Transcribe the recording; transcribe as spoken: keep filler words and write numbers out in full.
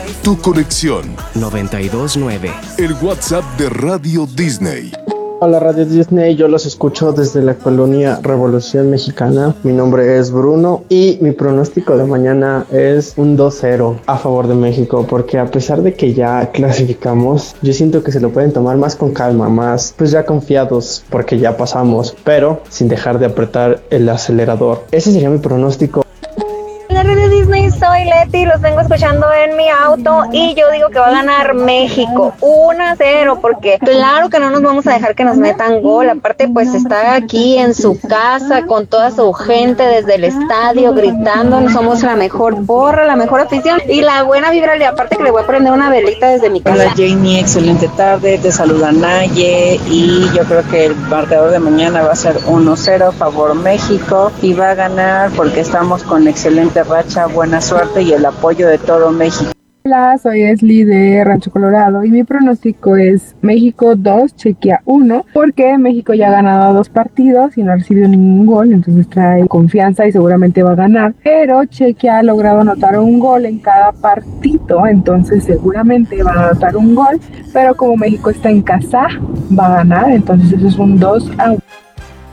Tu conexión. noventa y dos nueve. El WhatsApp de Radio Disney. Hola Radio Disney, yo los escucho desde la colonia Revolución Mexicana. Mi nombre es Bruno y mi pronóstico de mañana es un dos cero a favor de México, porque a pesar de que ya clasificamos, yo siento que se lo pueden tomar más con calma, más pues ya confiados porque ya pasamos, pero sin dejar de apretar el acelerador. Ese sería mi pronóstico. Hola Radio Disney, soy Leti, los vengo escuchando en mi auto y yo digo que va a ganar México uno a cero, porque claro que no nos vamos a dejar que nos metan gol. Aparte pues está aquí en su casa con toda su gente desde el estadio gritando, somos la mejor porra, la mejor afición y la buena vibra, y aparte que le voy a prender una velita desde mi casa. Hola Jamie, excelente tarde, te saluda Naye y yo creo que el marcador de mañana va a ser uno cero favor México y va a ganar porque estamos con excelente racha, buena suerte y el apoyo de todo México. Hola, soy Esli de Rancho Colorado y mi pronóstico es México dos, Chequia uno, porque México ya ha ganado dos partidos y no ha recibido ningún gol, entonces trae confianza y seguramente va a ganar, pero Chequia ha logrado anotar un gol en cada partido, entonces seguramente va a anotar un gol, pero como México está en casa, va a ganar, entonces eso es un dos a uno.